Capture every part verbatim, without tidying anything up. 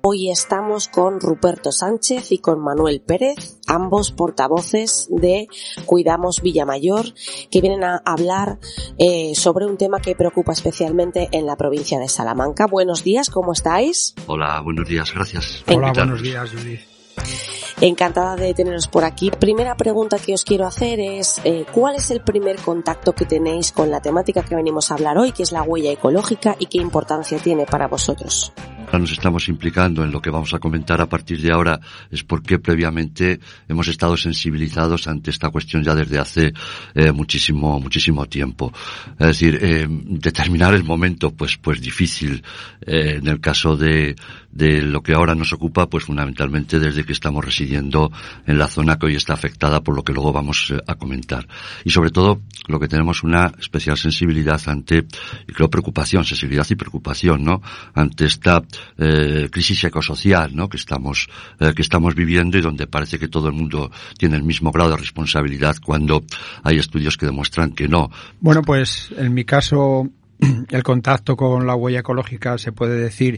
Hoy estamos con Ruperto Sánchez y con Manuel Pérez, ambos portavoces de Cuidamos Villamayor, que vienen a hablar eh, sobre un tema que preocupa especialmente en la provincia de Salamanca. Buenos días, ¿cómo estáis? Hola, buenos días, gracias. Hola, buenos días, Judith. Encantada de teneros por aquí. Primera pregunta que os quiero hacer es eh, ¿cuál es el primer contacto que tenéis con la temática que venimos a hablar hoy, que es la huella ecológica, y qué importancia tiene para vosotros? Nos estamos implicando en lo que vamos a comentar a partir de ahora es porque previamente hemos estado sensibilizados ante esta cuestión ya desde hace eh, muchísimo muchísimo tiempo. Es decir, eh, determinar el momento pues pues difícil eh, en el caso de de lo que ahora nos ocupa, pues fundamentalmente desde que estamos residiendo en la zona que hoy está afectada por lo que luego vamos eh, a comentar. Y sobre todo lo que tenemos una especial sensibilidad ante, y creo preocupación, sensibilidad y preocupación, ¿no? Ante esta Eh, crisis ecosocial, ¿no? que estamos eh, que estamos viviendo y donde parece que todo el mundo tiene el mismo grado de responsabilidad cuando hay estudios que demuestran que no. Bueno, pues en mi caso el contacto con la huella ecológica se puede decir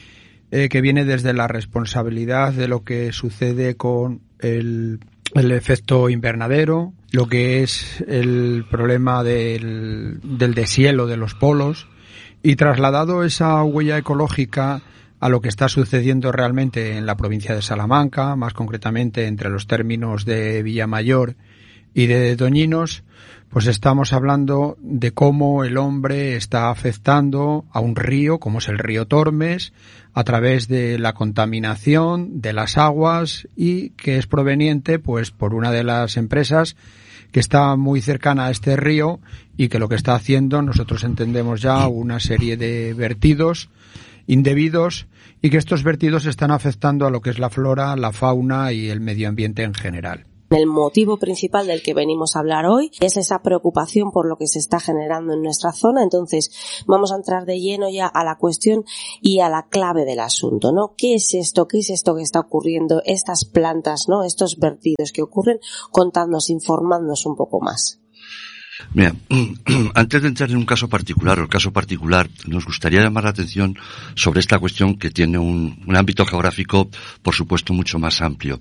eh, que viene desde la responsabilidad de lo que sucede con el, el efecto invernadero, lo que es el problema del, del deshielo de los polos, y trasladado esa huella ecológica a lo que está sucediendo realmente en la provincia de Salamanca, más concretamente entre los términos de Villamayor y de Doñinos, pues estamos hablando de cómo el hombre está afectando a un río, como es el río Tormes, a través de la contaminación de las aguas, y que es proveniente pues por una de las empresas que está muy cercana a este río y que lo que está haciendo, nosotros entendemos ya, una serie de vertidos indebidos, y que estos vertidos están afectando a lo que es la flora, la fauna y el medio ambiente en general. El motivo principal del que venimos a hablar hoy es esa preocupación por lo que se está generando en nuestra zona. Entonces vamos a entrar de lleno ya a la cuestión y a la clave del asunto, ¿no? ¿Qué es esto? ¿Qué es esto que está ocurriendo? Estas plantas, ¿no? Estos vertidos que ocurren, contándonos, informándonos un poco más. Mira, antes de entrar en un caso particular, o el caso particular, nos gustaría llamar la atención sobre esta cuestión que tiene un, un ámbito geográfico, por supuesto, mucho más amplio.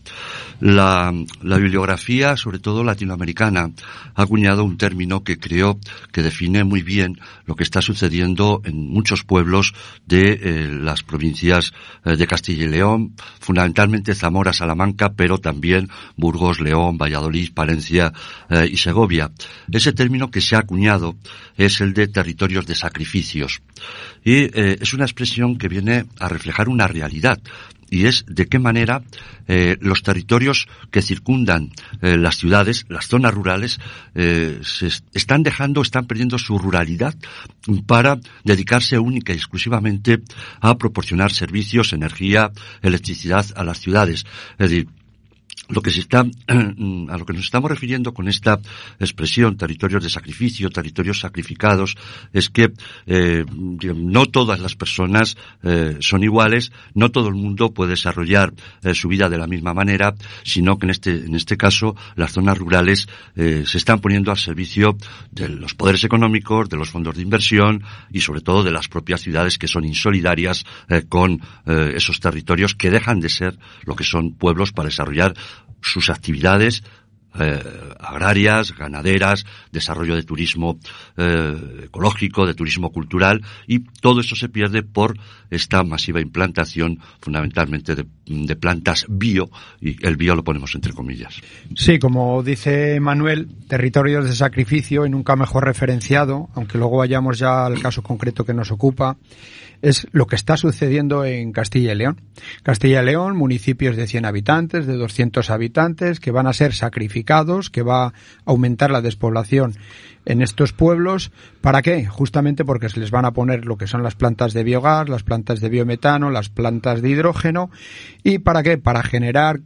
La, la bibliografía, sobre todo latinoamericana, ha acuñado un término que creo que define muy bien lo que está sucediendo en muchos pueblos de eh, las provincias eh, de Castilla y León, fundamentalmente Zamora, Salamanca, pero también Burgos, León, Valladolid, Palencia eh, y Segovia. Ese término que se ha acuñado es el de territorios de sacrificios, y eh, es una expresión que viene a reflejar una realidad, y es de qué manera eh, los territorios que circundan eh, las ciudades, las zonas rurales, eh, se están dejando, están perdiendo su ruralidad para dedicarse única y exclusivamente a proporcionar servicios, energía, electricidad a las ciudades. Es decir, lo que se está, a lo que nos estamos refiriendo con esta expresión, territorios de sacrificio, territorios sacrificados, es que eh, no todas las personas eh, son iguales, no todo el mundo puede desarrollar eh, su vida de la misma manera, sino que en este, en este caso las zonas rurales eh, se están poniendo al servicio de los poderes económicos, de los fondos de inversión y sobre todo de las propias ciudades, que son insolidarias eh, con eh, esos territorios que dejan de ser lo que son pueblos para desarrollar sus actividades eh, agrarias, ganaderas, desarrollo de turismo eh, ecológico, de turismo cultural, y todo eso se pierde por esta masiva implantación fundamentalmente de, de plantas bio, y el bio lo ponemos entre comillas. Sí, como dice Manuel, territorios de sacrificio, y nunca mejor referenciado, aunque luego vayamos ya al caso concreto que nos ocupa, es lo que está sucediendo en Castilla y León. Castilla y León, municipios de cien habitantes, de doscientos habitantes, que van a ser sacrificados, que va a aumentar la despoblación en estos pueblos. ¿Para qué? Justamente porque se les van a poner lo que son las plantas de biogás, las plantas de biometano, las plantas de hidrógeno. ¿Y para qué? Para generar,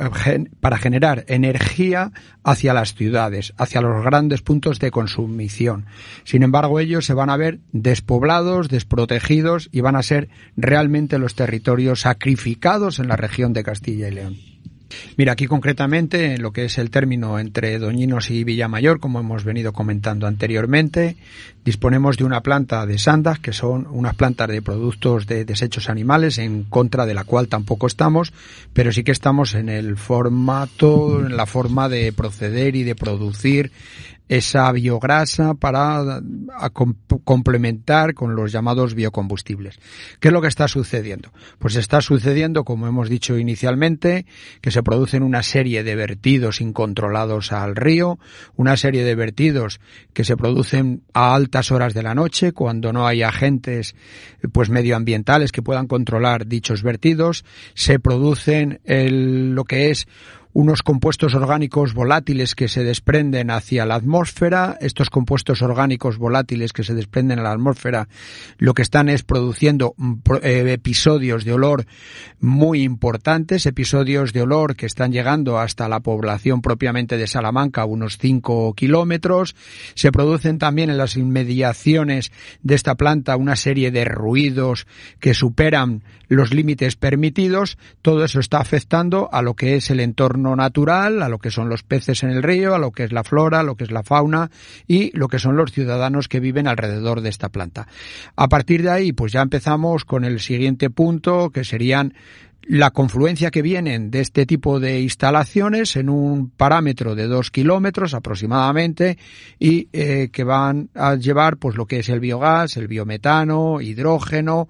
para generar energía hacia las ciudades, hacia los grandes puntos de consumición. Sin embargo, ellos se van a ver despoblados, desprotegidos, y van a ser realmente los territorios sacrificados en la región de Castilla y León. Mira, aquí concretamente, en lo que es el término entre Doñinos y Villamayor, como hemos venido comentando anteriormente, disponemos de una planta de Sandas, que son unas plantas de productos de desechos animales, en contra de la cual tampoco estamos, pero sí que estamos en el formato, en la forma de proceder y de producir esa biograsa para a comp- complementar con los llamados biocombustibles. ¿Qué es lo que está sucediendo? Pues está sucediendo, como hemos dicho inicialmente, que se producen una serie de vertidos incontrolados al río, una serie de vertidos que se producen a altas horas de la noche, cuando no hay agentes pues medioambientales que puedan controlar dichos vertidos. Se producen el, lo que es unos compuestos orgánicos volátiles que se desprenden hacia la atmósfera. Estos compuestos orgánicos volátiles que se desprenden a la atmósfera lo que están es produciendo eh, episodios de olor muy importantes, episodios de olor que están llegando hasta la población propiamente de Salamanca, unos cinco kilómetros. Se producen también en las inmediaciones de esta planta una serie de ruidos que superan los límites permitidos. Todo eso está afectando a lo que es el entorno natural, a lo que son los peces en el río, a lo que es la flora, a lo que es la fauna y lo que son los ciudadanos que viven alrededor de esta planta. A partir de ahí, pues ya empezamos con el siguiente punto, que serían la confluencia que vienen de este tipo de instalaciones en un parámetro de dos kilómetros aproximadamente y eh, que van a llevar pues lo que es el biogás, el biometano, hidrógeno,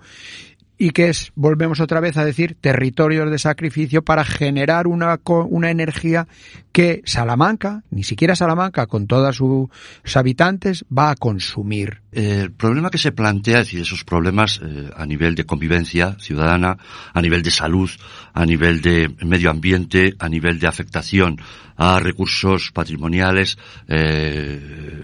y que es, volvemos otra vez a decir, territorios de sacrificio para generar una, una energía que Salamanca, ni siquiera Salamanca, con todos sus habitantes, va a consumir. El problema que se plantea, es decir, esos problemas eh, a nivel de convivencia ciudadana, a nivel de salud, a nivel de medio ambiente, a nivel de afectación a recursos patrimoniales eh,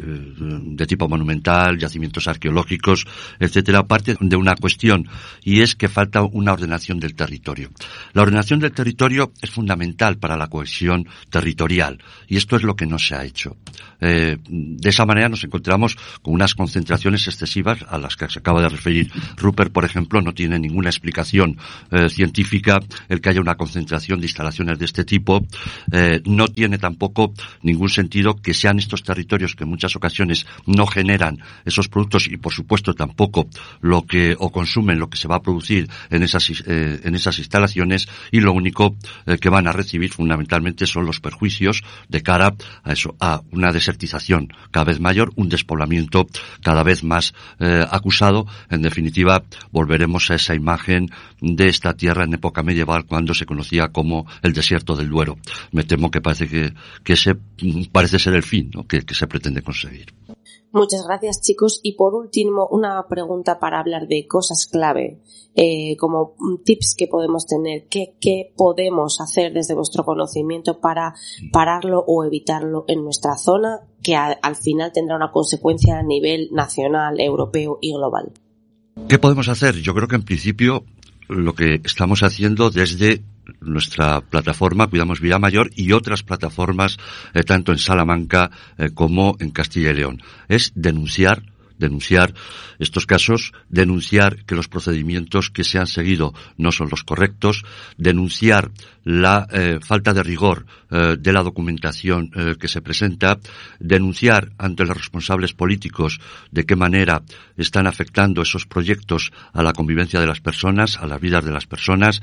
de tipo monumental, yacimientos arqueológicos, etcétera, parte de una cuestión, y es que falta una ordenación del territorio. La ordenación del territorio es fundamental para la cohesión territorial, y esto es lo que no se ha hecho. Eh, de esa manera nos encontramos con unas concentraciones excesivas a las que se acaba de referir Rupert, por ejemplo. No tiene ninguna explicación eh, científica el que haya una concentración de instalaciones de este tipo. Eh, no tiene tampoco ningún sentido que sean estos territorios que en muchas ocasiones no generan esos productos y por supuesto tampoco lo que o consumen lo que se va a producir en esas eh, en esas instalaciones, y lo único eh, que van a recibir fundamentalmente son los perjuicios de cara a eso, a una desertización cada vez mayor, un despoblamiento cada vez más eh, acusado. En definitiva, volveremos a esa imagen de esta tierra en época medieval cuando se conocía como el desierto del Duero. Me temo que parece que, que ese parece ser el fin, ¿no?, que, que se pretende conseguir. Muchas gracias, chicos. Y por último, una pregunta para hablar de cosas clave, eh, como tips que podemos tener. ¿Qué, qué podemos hacer desde vuestro conocimiento para pararlo o evitarlo en nuestra zona, que a, al final tendrá una consecuencia a nivel nacional, europeo y global? ¿Qué podemos hacer? Yo creo que en principio lo que estamos haciendo desde nuestra plataforma Cuidamos Villamayor y otras plataformas, eh, tanto en Salamanca eh, como en Castilla y León, es denunciar denunciar estos casos, denunciar que los procedimientos que se han seguido no son los correctos, denunciar la eh, falta de rigor eh, de la documentación eh, que se presenta, denunciar ante los responsables políticos de qué manera están afectando esos proyectos a la convivencia de las personas, a las vidas de las personas,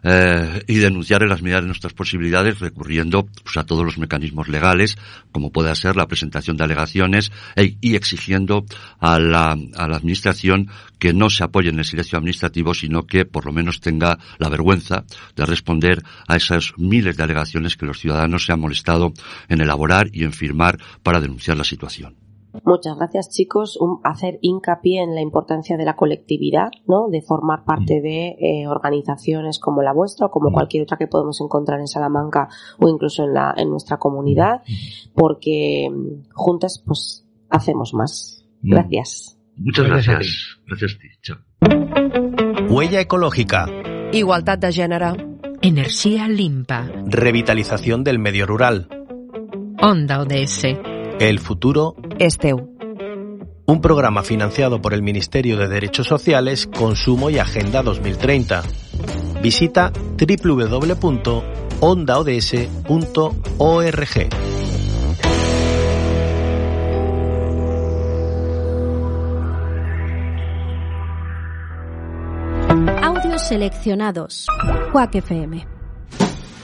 eh, y denunciar en las medidas de nuestras posibilidades recurriendo pues, a todos los mecanismos legales, como pueda ser la presentación de alegaciones e, y exigiendo a la, a la administración que no se apoye en el silencio administrativo, sino que por lo menos tenga la vergüenza de responder a esas miles de alegaciones que los ciudadanos se han molestado en elaborar y en firmar para denunciar la situación. Muchas gracias, chicos. Un, hacer hincapié en la importancia de la colectividad, ¿no?, de formar parte de eh, organizaciones como la vuestra o como cualquier otra que podemos encontrar en Salamanca o incluso en la en nuestra comunidad, porque juntas pues hacemos más. Gracias. Muchas gracias. Gracias a ti. Chao. Huella ecológica. Igualdad de gènere. Energía limpa. Revitalización del medio rural. Onda O D S. El futuro és teu. Un programa financiado por el Ministerio de Derechos Sociales, Consumo y Agenda dos mil treinta. Visita doble u doble u doble u punto onda o d s punto org. Audios seleccionados. Quack F M.